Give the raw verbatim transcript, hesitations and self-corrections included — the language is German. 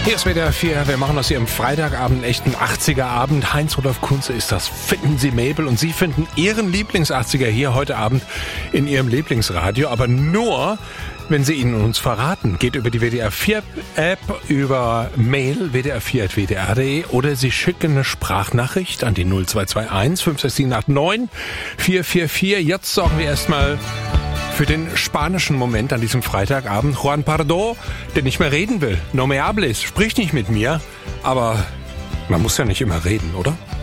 Hier ist W D R vier. Wir machen aus Ihrem Freitagabend einen echten achtziger-Abend. Heinz-Rudolf Kunze ist das. Finden Sie Mabel und Sie finden Ihren Lieblings-achtziger hier heute Abend in Ihrem Lieblingsradio. Aber nur, wenn Sie ihn uns verraten. Geht über die W D R vier App, über Mail w d r vier at w d r punkt d e oder Sie schicken eine Sprachnachricht an die null zwei zwei eins fünf sechs sieben acht neun vier vier vier. Jetzt sorgen wir erstmal für den spanischen Moment an diesem Freitagabend. Juan Pardo, der nicht mehr reden will. No me hables, sprich nicht mit mir. Aber man muss ja nicht immer reden, oder?